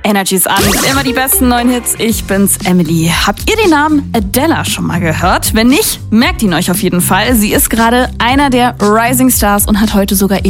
Energies an. Immer die besten neuen Hits. Ich bin's, Emily. Habt ihr den Namen Adele schon mal gehört? Wenn nicht, merkt ihn euch auf jeden Fall. Sie ist gerade einer der Rising Stars und hat heute sogar